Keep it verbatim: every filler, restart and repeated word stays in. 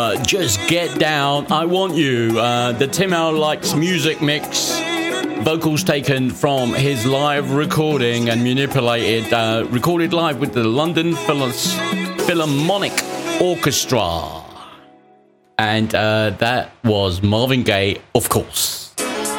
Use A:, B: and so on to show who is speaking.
A: uh, Just Get Down, I Want You, uh, the Tim L Likes Music mix, vocals taken from his live recording and manipulated, uh, recorded live with the London Phil- Philharmonic Orchestra. And uh, that was Marvin Gaye, of course.